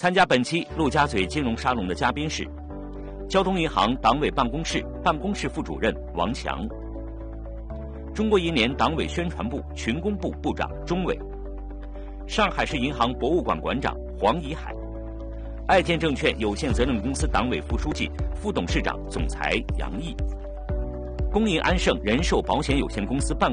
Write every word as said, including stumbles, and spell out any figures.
参加本期陆家嘴金融沙龙的嘉宾是交通银行党委办公室办公室副主任王强，中国银联党委宣传部群工部部长钟伟，上海市银行博物馆馆长黄怡海，爱建证券有限责任公司党委副书记、副董事长、总裁杨毅，工银安盛人寿保险有限公司办